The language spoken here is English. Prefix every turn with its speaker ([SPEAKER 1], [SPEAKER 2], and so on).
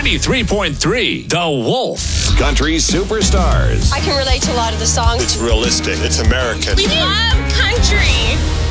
[SPEAKER 1] 93.3 The Wolf.
[SPEAKER 2] Country superstars.
[SPEAKER 3] I can relate to a lot of the songs.
[SPEAKER 4] It's realistic. It's American.
[SPEAKER 5] We love country.